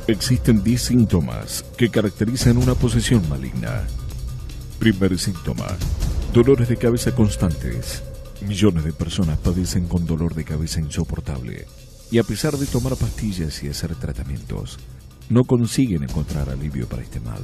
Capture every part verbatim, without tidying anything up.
Existen diez síntomas que caracterizan una posesión maligna. Primer síntoma: dolores de cabeza constantes. Millones de personas padecen con dolor de cabeza insoportable y a pesar de tomar pastillas y hacer tratamientos, no consiguen encontrar alivio para este mal.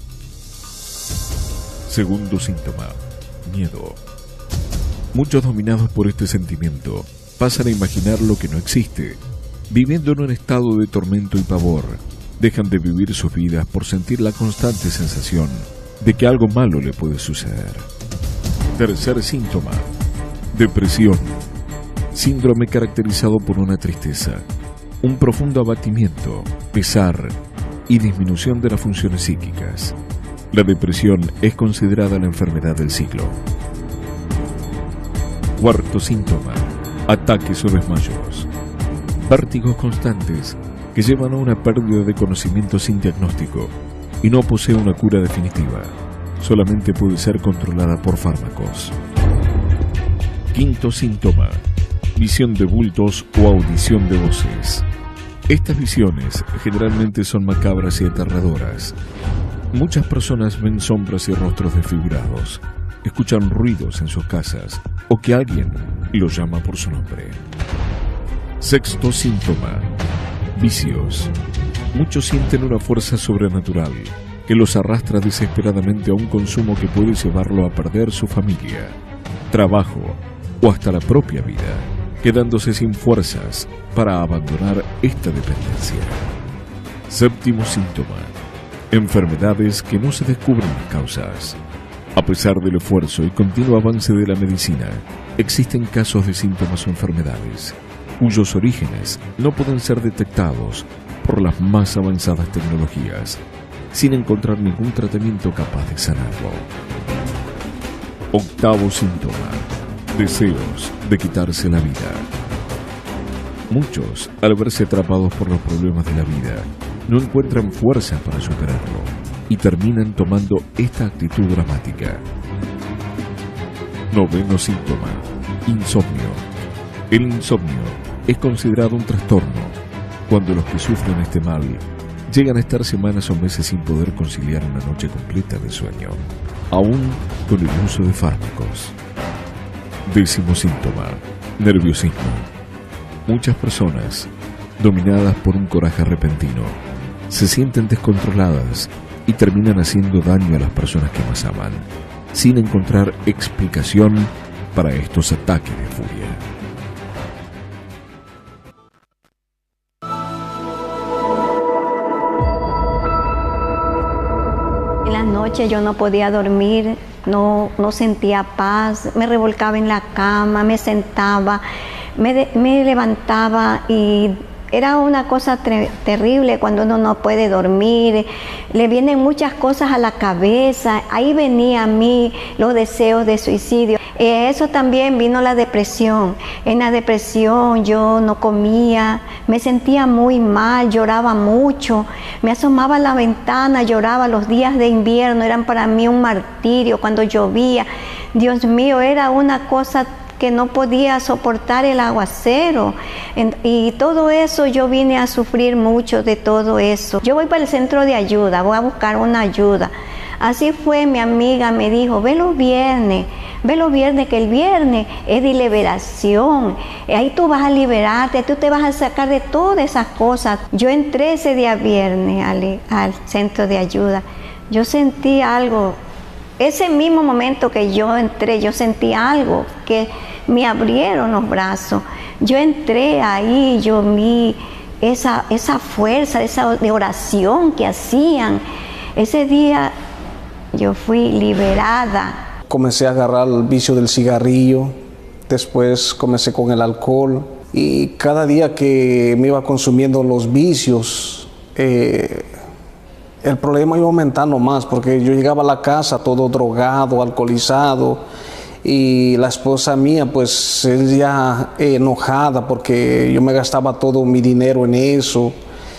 Segundo síntoma: miedo. Muchos, dominados por este sentimiento, pasan a imaginar lo que no existe. Viviendo en un estado de tormento y pavor, dejan de vivir sus vidas por sentir la constante sensación de que algo malo le puede suceder. Tercer síntoma: depresión. Síndrome caracterizado por una tristeza, un profundo abatimiento, pesar y disminución de las funciones psíquicas. La depresión es considerada la enfermedad del siglo. Cuarto síntoma: ataques o desmayos. Vértigos constantes que llevan a una pérdida de conocimiento sin diagnóstico y no posee una cura definitiva. Solamente puede ser controlada por fármacos. Quinto síntoma: visión de bultos o audición de voces. Estas visiones generalmente son macabras y aterradoras. Muchas personas ven sombras y rostros desfigurados, escuchan ruidos en sus casas o que alguien los llama por su nombre. Sexto síntoma: vicios. Muchos sienten una fuerza sobrenatural que los arrastra desesperadamente a un consumo que puede llevarlo a perder su familia, trabajo o hasta la propia vida, quedándose sin fuerzas para abandonar esta dependencia. Séptimo síntoma: enfermedades que no se descubren las causas. A pesar del esfuerzo y continuo avance de la medicina, existen casos de síntomas o enfermedades cuyos orígenes no pueden ser detectados por las más avanzadas tecnologías, sin encontrar ningún tratamiento capaz de sanarlo. Octavo síntoma: deseos de quitarse la vida. Muchos, al verse atrapados por los problemas de la vida, no encuentran fuerza para superarlo y terminan tomando esta actitud dramática. Noveno síntoma: insomnio. El insomnio es considerado un trastorno cuando los que sufren este mal llegan a estar semanas o meses sin poder conciliar una noche completa de sueño, aún con el uso de fármacos. Décimo síntoma: nerviosismo. Muchas personas, dominadas por un coraje repentino, se sienten descontroladas y terminan haciendo daño a las personas que más aman, sin encontrar explicación para estos ataques de furia. En las noches yo no podía dormir, no, no sentía paz, me revolcaba en la cama, me sentaba, me, de, me levantaba y era una cosa terrible cuando uno no puede dormir, le vienen muchas cosas a la cabeza, ahí venía a mí los deseos de suicidio. Eh, eso también vino la depresión. En la depresión yo no comía, me sentía muy mal, lloraba mucho, me asomaba a la ventana, lloraba. Los días de invierno eran para mí un martirio cuando llovía. Dios mío, era una cosa que no podía soportar el aguacero, y todo eso yo vine a sufrir mucho de todo eso. Yo voy para el centro de ayuda, voy a buscar una ayuda. Así fue, mi amiga me dijo, ve los viernes, ve los viernes, que el viernes es de liberación, ahí tú vas a liberarte, tú te vas a sacar de todas esas cosas. Yo entré ese día viernes al, al centro de ayuda, yo sentí algo. Ese mismo momento que yo entré, yo sentí algo, que me abrieron los brazos. Yo entré ahí, yo vi esa, esa fuerza, esa de oración que hacían. Ese día yo fui liberada. Comencé a agarrar el vicio del cigarrillo, después comencé con el alcohol, y cada día que me iba consumiendo los vicios, eh, el problema iba aumentando más, porque yo llegaba a la casa todo drogado, alcoholizado, y la esposa mía pues ella enojada porque yo me gastaba todo mi dinero en eso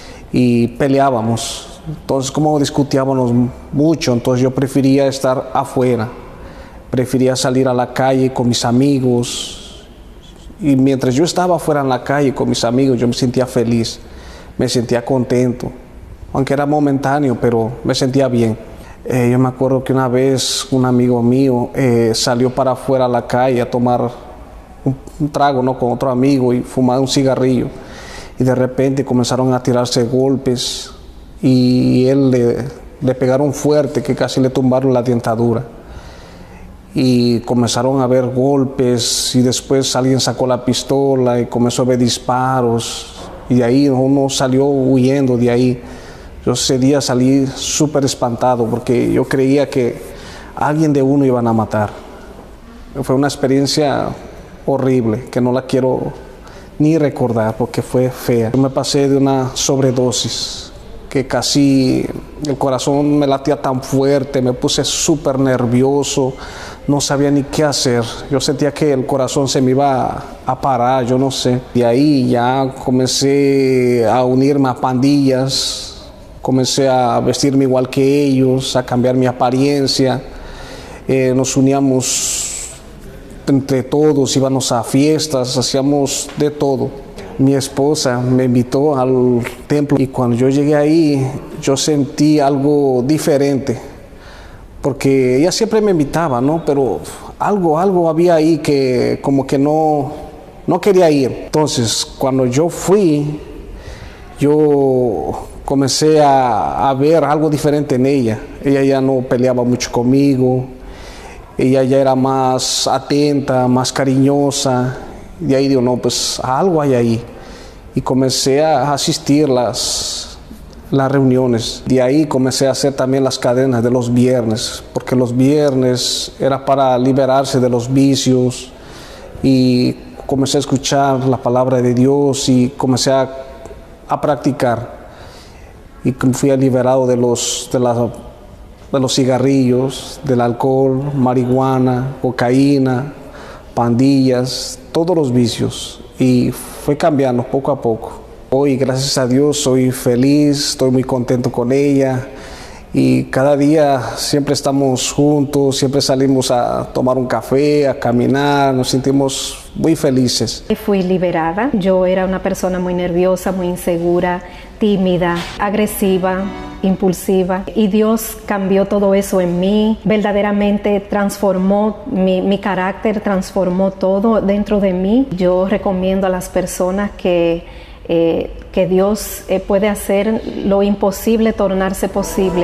y peleábamos. Entonces, como discutíamos mucho, entonces yo prefería estar afuera, prefería salir a la calle con mis amigos, y mientras yo estaba afuera en la calle con mis amigos yo me sentía feliz, me sentía contento. aunque era momentáneo, pero me sentía bien. Eh, yo me acuerdo que una vez un amigo mío eh, salió para afuera a la calle a tomar un, un trago, ¿no?, con otro amigo y fumar un cigarrillo. Y de repente comenzaron a tirarse golpes y él le, le pegaron fuerte que casi le tumbaron la dentadura. Y comenzaron a haber golpes y después alguien sacó la pistola y comenzó a ver disparos. Y de ahí uno salió huyendo de ahí. Yo ese día salí súper espantado porque yo creía que a alguien de uno iban a matar. Fue una experiencia horrible que no la quiero ni recordar porque fue fea. Yo me pasé de una sobredosis que casi el corazón me latía tan fuerte, me puse súper nervioso, no sabía ni qué hacer. Yo sentía que el corazón se me iba a parar, yo no sé. De ahí ya comencé a unirme a pandillas. Comencé a vestirme igual que ellos, a cambiar mi apariencia. Eh, nos uníamos entre todos, íbamos a fiestas, hacíamos de todo. Mi esposa me invitó al templo y cuando yo llegué ahí, yo sentí algo diferente. Porque ella siempre me invitaba, ¿no? Pero algo, algo había ahí que como que no, no quería ir. Entonces, cuando yo fui, yo comencé a, a ver algo diferente en ella. Ella ya no peleaba mucho conmigo, ella ya era más atenta, más cariñosa. Y ahí digo, no, pues algo hay ahí. Y comencé a asistir las, las reuniones. De ahí comencé a hacer también las cadenas de los viernes, porque los viernes era para liberarse de los vicios. Y comencé a escuchar la palabra de Dios y comencé a, a practicar. Y fui liberado de los, de, la, de los cigarrillos, del alcohol, marihuana, cocaína, pandillas, todos los vicios. Y fue cambiando poco a poco. Hoy, gracias a Dios, soy feliz, estoy muy contento con ella. Y cada día siempre estamos juntos, siempre salimos a tomar un café, a caminar, nos sentimos muy felices. Fui liberada. Yo era una persona muy nerviosa, muy insegura, tímida, agresiva, impulsiva. Y Dios cambió todo eso en mí, verdaderamente transformó mi, mi carácter, transformó todo dentro de mí. Yo recomiendo a las personas que Eh, que Dios eh, puede hacer lo imposible tornarse posible.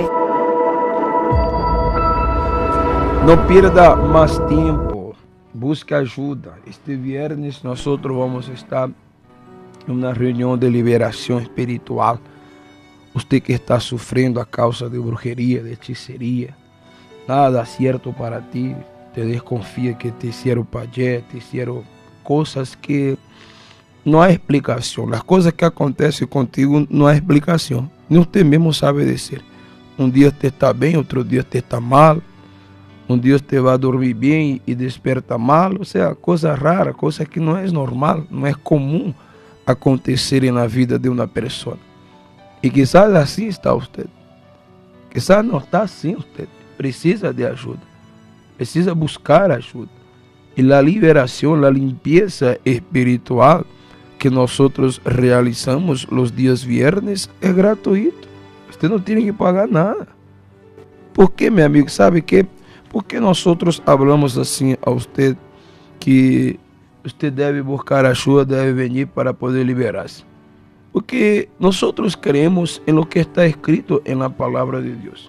No pierda más tiempo, busque ayuda. Este viernes nosotros vamos a estar en una reunión de liberación espiritual. Usted que está sufriendo a causa de brujería, de hechicería, nada cierto para ti, te desconfía que te hicieron payé, te hicieron cosas que no hay explicación. Las cosas que acontecen contigo no hay explicación. Ni usted mismo sabe decir. Un día usted está bien, otro día usted está mal. Un día usted va a dormir bien y despierta mal. O sea, cosas raras, cosas que no es normal, no es común acontecer en la vida de una persona. Y quizás así está usted. Quizás no está así usted. Precisa de ayuda. Precisa buscar ayuda. Y la liberación, la limpieza espiritual que nosotros realizamos los días viernes es gratuito. Usted no tiene que pagar nada. ¿Por qué, mi amigo? ¿Sabe qué? ¿Por qué nosotros hablamos así a usted que usted debe buscar ayuda, debe venir para poder liberarse? Porque nosotros creemos en lo que está escrito en la palabra de Dios.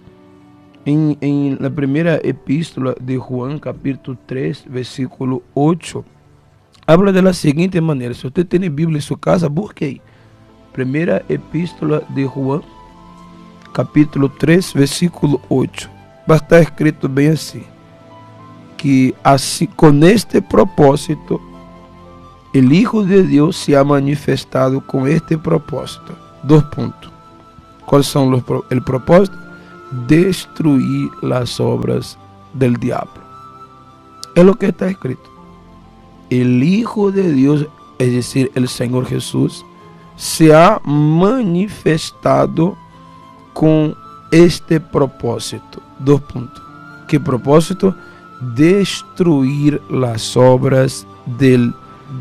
En, en la primera epístola de Juan, capítulo tres, versículo ocho, habla de la siguiente manera. Si usted tiene Biblia en su casa, busque ahí. Primera epístola de Juan, capítulo tres, versículo ocho. Va a estar escrito bien así. Que así, con este propósito, el Hijo de Dios se ha manifestado con este propósito. Dos puntos. ¿Cuáles son los pro- el propósito? Destruir las obras del diablo. Es lo que está escrito. El Hijo de Dios, es decir, el Señor Jesús, se ha manifestado con este propósito. Dos puntos. ¿Qué propósito? Destruir las obras del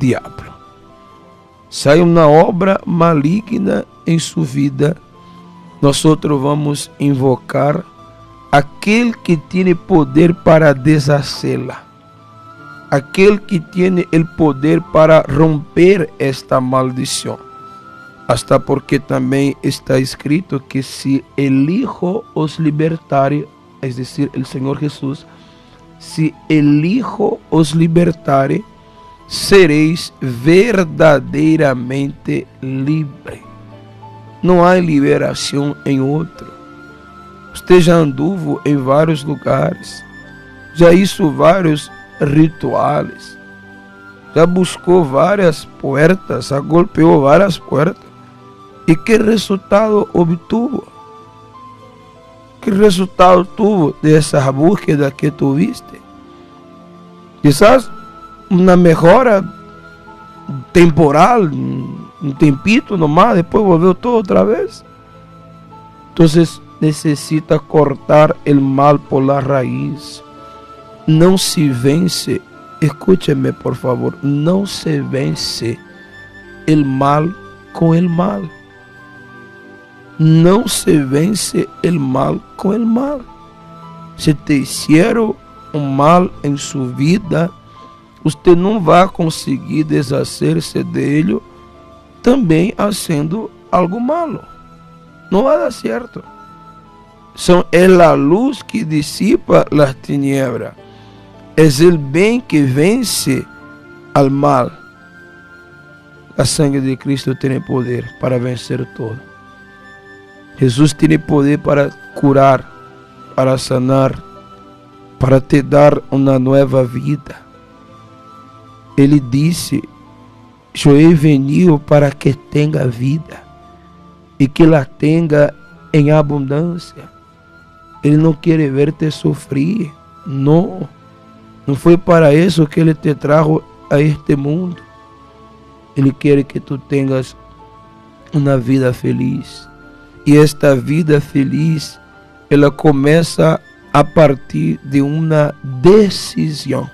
diablo. Si hay una obra maligna en su vida, nosotros vamos a invocar aquel que tiene poder para deshacerla, aquel que tiene el poder para romper esta maldición. Hasta porque también está escrito que si el Hijo os libertare, es decir, el Señor Jesús, si el Hijo os libertare, seréis verdaderamente libres. No hay liberación en otro. Usted já anduvo em vários lugares, já hizo vários rituales, já buscou várias puertas, já golpeou várias puertas. ¿Y qué resultado obtuvo? ¿Qué resultado tuvo de esa búsqueda que tuviste? Quizás una mejora temporal, un tempito nomás, después volvió todo otra vez. Entonces necesita cortar el mal por la raíz. No se vence, escúcheme por favor, no se vence el mal con el mal. No se vence el mal con el mal. Si te hicieron un mal en su vida, usted no va a conseguir deshacerse de ello también haciendo algo malo. No va a dar cierto. Son, es la luz que disipa las tinieblas. Es el bien que vence al mal. La sangre de Cristo tiene poder para vencer todo. Jesús tiene poder para curar, para sanar, para te dar una nueva vida. Ele disse: yo he venido para que tenga vida y que la tenga en abundancia. Él no quiere verte sufrir. No, no fue para eso que Él te trajo a este mundo. Él quiere que tú tengas una vida feliz. Y esta vida feliz, ela começa a partir de una decisión.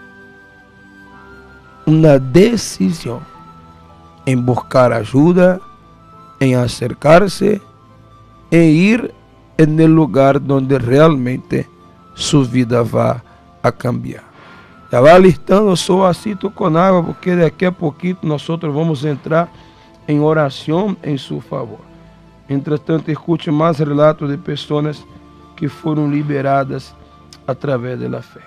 Una decisión en buscar ayuda, en acercarse, en ir en el lugar donde realmente su vida va a cambiar. Ya va alistando su vasito con agua, porque de aquí a poquito nosotros vamos a entrar en oración en su favor. Mientras tanto, escuche más relatos de personas que fueron liberadas a través de la fe.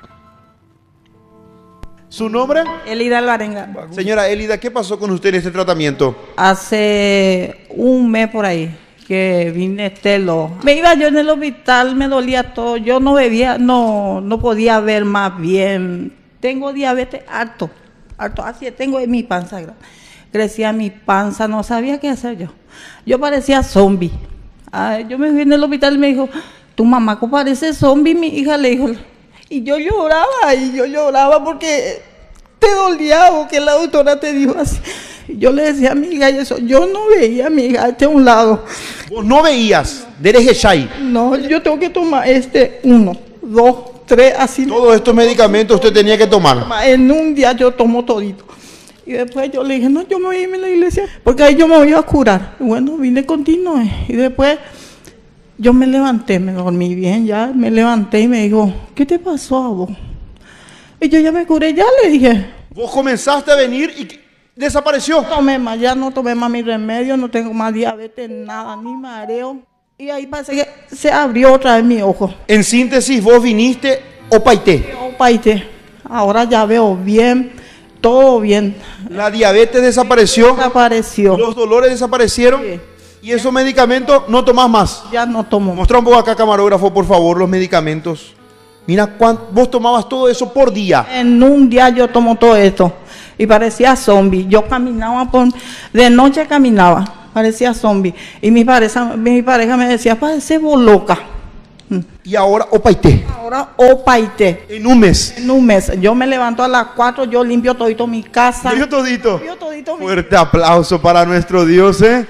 ¿Su nombre? Elida Alvarenga. Señora Elida, ¿qué pasó con usted en este tratamiento? Hace un mes por ahí que vine telo. Me iba yo en el hospital, me dolía todo. Yo no bebía, no, no podía ver más bien. Tengo diabetes harto, harto. Así tengo en mi panza. Crecía mi panza, no sabía qué hacer yo. Yo parecía zombie. Ay, yo me fui en el hospital y me dijo: tu mamá parece zombie, mi hija, le dijo. Y yo lloraba, y yo lloraba porque te dolía o que la doctora te dijo así. Y yo le decía a mi hija, y eso, yo no veía a mi hija este a un lado. ¿Vos no veías? ¿Derejeshai? No, yo tengo que tomar este uno, dos, tres, así. Todos estos medicamentos usted tenía que tomar. En un día yo tomo todito. Y después yo le dije, no, yo me voy a irme a la iglesia, porque ahí yo me voy a curar. Y bueno, vine continuo. Y después yo me levanté, me dormí bien ya, me levanté y me dijo, ¿qué te pasó a vos? Y yo ya me curé, ya le dije. Vos comenzaste a venir y desapareció. No tomé más, ya no tomé más mi remedio, no tengo más diabetes, nada, ni mareo. Y ahí pasé que se abrió otra vez mi ojo. En síntesis, vos viniste opaité. Opaité. Ahora ya veo bien, todo bien. La diabetes desapareció. Desapareció. Los dolores desaparecieron. Sí. Y esos medicamentos no tomás más. Ya no tomo. Mostra un poco acá, camarógrafo, por favor, los medicamentos. Mira, cuánto, vos tomabas todo eso por día. En un día yo tomo todo esto. Y parecía zombie. Yo caminaba por... De noche caminaba. Parecía zombie. Y mi pareja, mi pareja me decía, parece vos loca. Y ahora opaité. Ahora opaité. En un mes. En un mes. Yo me levanto a las cuatro, yo limpio todito mi casa. ¿Limpio todito? Limpio todito mi... Fuerte aplauso para nuestro Dios, ¿eh?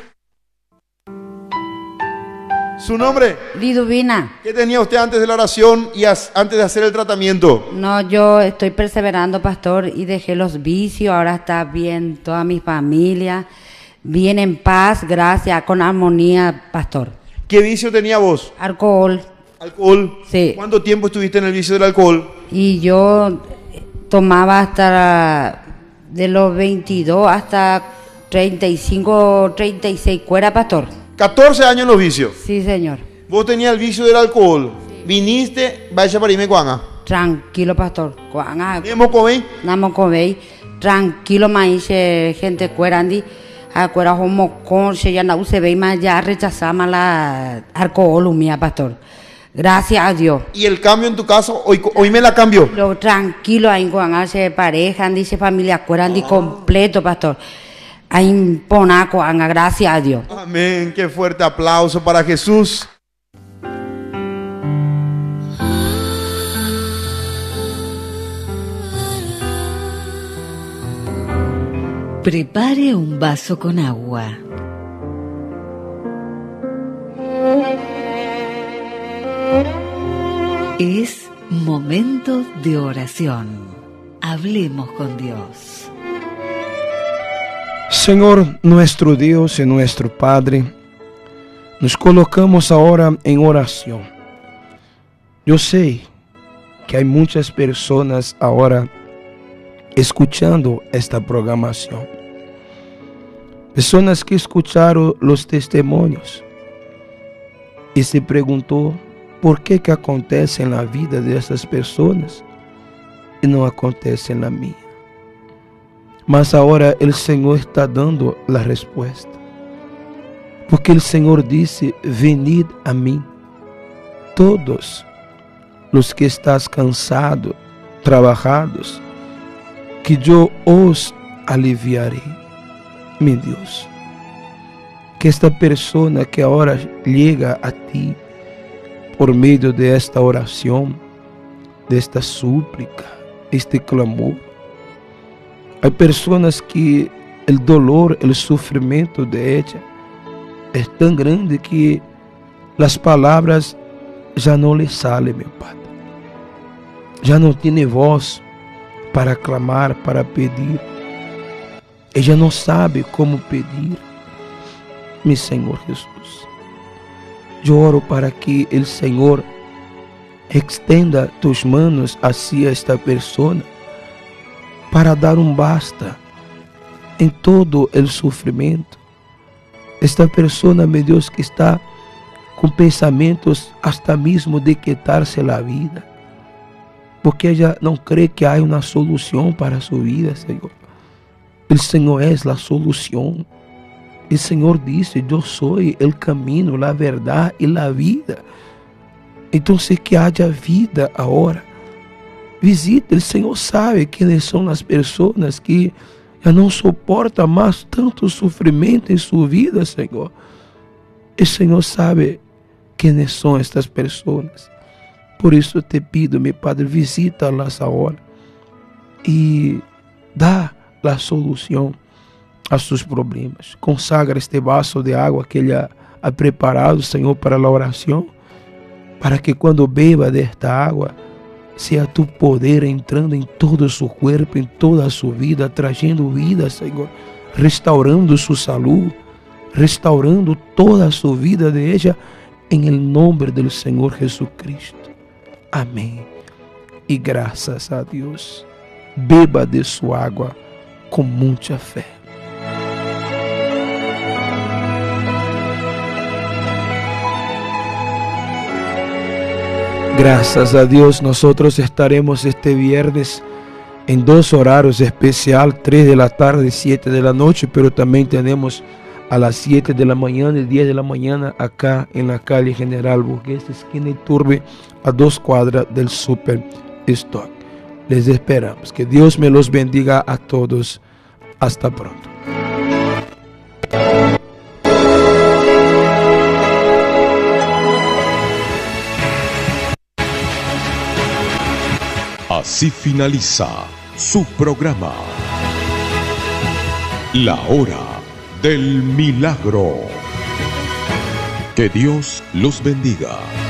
¿Su nombre? Liduvina. ¿Qué tenía usted antes de la oración y as, antes de hacer el tratamiento? No, yo estoy perseverando, pastor, y dejé los vicios. Ahora está bien toda mi familia, bien en paz, gracias, con armonía, pastor. ¿Qué vicio tenía vos? Alcohol. ¿Alcohol? Sí. ¿Cuánto tiempo estuviste en el vicio del alcohol? Y yo tomaba hasta la- de los veintidós hasta treinta y cinco, treinta y seis cuera, pastor. catorce años en los vicios. Sí, señor. Vos tenías el vicio del alcohol. Viniste, vaya para irme cuanga. Tranquilo, pastor. Cuanga. ¿Hemos comido? Namo comei. Tranquilo, maíz, gente cuerandi. A cuera homo con se ya no se ve más ya rechazamos la alcohol mía, pastor. Gracias a Dios. ¿Y el cambio en tu caso? Hoy, hoy me la cambió. Lo tranquilo ahí cuando se pareja, dice familia cuerandi completo, pastor. Ahí ponaco, gracias a Dios. Amén. Qué fuerte aplauso para Jesús. Prepare un vaso con agua. Es momento de oración. Hablemos con Dios. Señor nuestro Dios y nuestro Padre, nos colocamos ahora en oración. Yo sé que hay muchas personas ahora escuchando esta programación. Personas que escucharon los testimonios y se preguntó por qué que acontece en la vida de esas personas y no acontece en la mía. Mas ahora el Señor está dando la respuesta. Porque el Señor dice, venid a mí, todos los que estás cansados, trabajados, que yo os aliviaré, mi Dios. Que esta persona que ahora llega a ti por medio de esta oración, de esta súplica, este clamor, hay personas que el dolor, el sufrimiento de ella es tan grande que las palabras ya no le salen, mi Padre. Ya no tiene voz para clamar, para pedir. Ella no sabe cómo pedir. Mi Señor Jesús, yo oro para que el Señor extienda tus manos hacia esta persona para dar un basta en todo el sufrimiento. Esta persona, mi Dios, que está con pensamientos hasta mismo de quitarse la vida, porque ella no cree que hay una solución para su vida, Señor. El Señor es la solución. El Señor dice, yo soy el camino, la verdad y la vida. Entonces que haya vida ahora. Visita, el Señor sabe quiénes son las personas que ya no soportan más tanto sufrimiento en su vida, Señor. El Señor sabe quiénes son estas personas. Por eso te pido, mi Padre, visítalas ahora y da la solución a sus problemas. Consagra este vaso de agua que ella ha preparado, Señor, para la oración, para que cuando beba de esta agua sea tu poder entrando en todo su cuerpo, en toda su vida, trayendo vida, Señor, restaurando su salud, restaurando toda su vida de ella, en el nombre del Señor Jesucristo. Amén. Y gracias a Dios, beba de su agua con mucha fe. Gracias a Dios, nosotros estaremos este viernes en dos horarios especiales, tres de la tarde, siete de la noche, pero también tenemos a las siete de la mañana y diez de la mañana acá en la calle General Burgués, esquina Iturbe, a dos cuadras del Super Stock. Les esperamos. Que Dios me los bendiga a todos. Hasta pronto. Así finaliza su programa, La Hora del Milagro. Que Dios los bendiga.